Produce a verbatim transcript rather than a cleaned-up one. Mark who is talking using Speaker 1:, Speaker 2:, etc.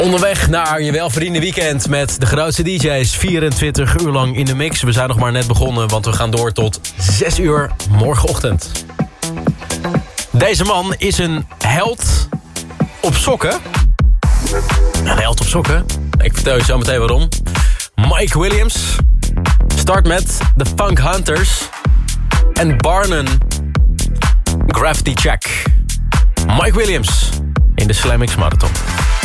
Speaker 1: Onderweg naar je welverdiende weekend met de grootste D J's. vierentwintig uur lang in de mix. We zijn nog maar net begonnen, want we gaan door tot zes uur morgenochtend. Deze man is een held op sokken. Een held op sokken? Ik vertel je zo meteen waarom. Mike Williams start met The Funk Hunters en Barnum Gravity Check. Mike Williams in de Slam X Marathon.